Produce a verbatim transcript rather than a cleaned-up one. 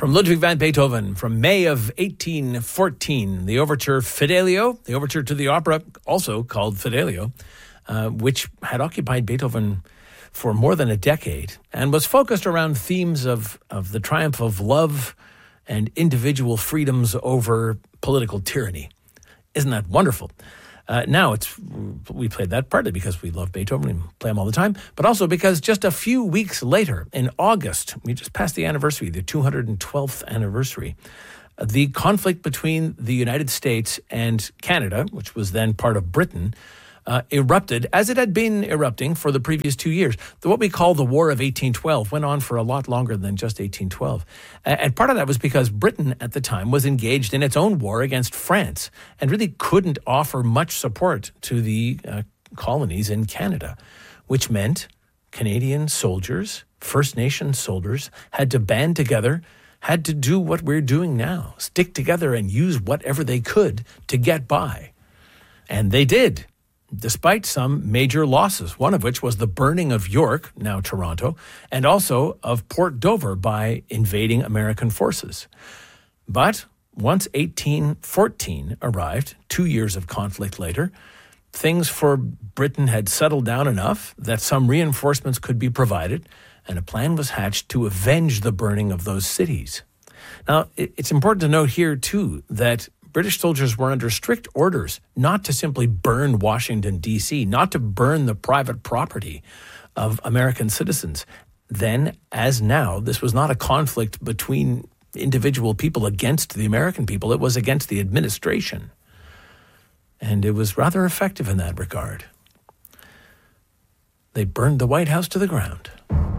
From Ludwig van Beethoven, from May of eighteen fourteen, the overture Fidelio, the overture to the opera, also called Fidelio, uh, which had occupied Beethoven for more than a decade and was focused around themes of, of the triumph of love and individual freedoms over political tyranny. Isn't that wonderful? Uh, now, it's we played that partly because we love Beethoven and play him all the time, but also because just a few weeks later, in August, we just passed the anniversary, the two hundred twelfth anniversary, uh, the conflict between the United States and Canada, which was then part of Britain, uh, erupted, as it had been erupting for the previous two years. The, what we call the War of eighteen twelve went on for a lot longer than just eighteen twelve. And part of that was because Britain at the time was engaged in its own war against France and really couldn't offer much support to the uh, colonies in Canada, which meant Canadian soldiers, First Nation soldiers, had to band together, had to do what we're doing now, stick together and use whatever they could to get by. And they did, despite some major losses, one of which was the burning of York, now Toronto, and also of Port Dover by invading American forces. But once eighteen fourteen arrived, two years of conflict later, things for Britain had settled down enough that some reinforcements could be provided, and a plan was hatched to avenge the burning of those cities. Now, it's important to note here, too, that British soldiers were under strict orders not to simply burn Washington, D C, not to burn the private property of American citizens. Then, as now, this was not a conflict between individual people against the American people. It was against the administration. And it was rather effective in that regard. They burned the White House to the ground.